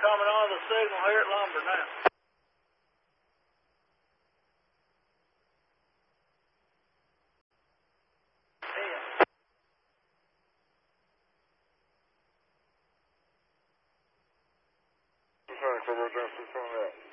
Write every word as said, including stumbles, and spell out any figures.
coming on the signal here at Lumber now. Yeah. Sorry, Cobra Justice on that.